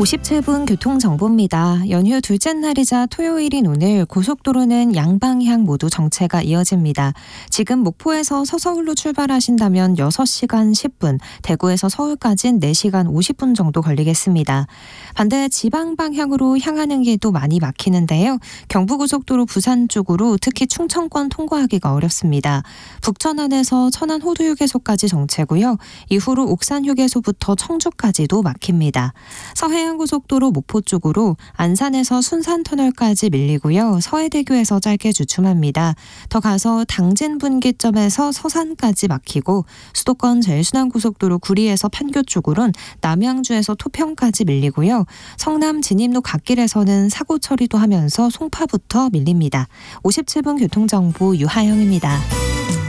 57분 교통정보입니다. 연휴 둘째 날이자 토요일인 오늘 고속도로는 양방향 모두 정체가 이어집니다. 지금 목포에서 서서울로 출발하신다면 6시간 10분, 대구에서 서울까지는 4시간 50분 정도 걸리겠습니다. 반대 지방 방향으로 향하는 길도 많이 막히는데요. 경부고속도로 부산 쪽으로 특히 충청권 통과하기가 어렵습니다. 북천 안에서 천안 호두휴게소까지 정체고요. 이후로 옥산휴게소부터 청주까지도 막힙니다. 서해안고속도로 목포 쪽으로 안산에서 순산터널까지 밀리고요. 서해대교에서 짧게 주춤합니다. 더 가서 당진분기점에서 서산까지 막히고 수도권 제일순환고속도로 구리에서 판교 쪽으로는 남양주에서 토평까지 밀리고요. 성남 진입로 갓길에서는 사고 처리도 하면서 송파부터 밀립니다. 57분 교통정보 유하영입니다.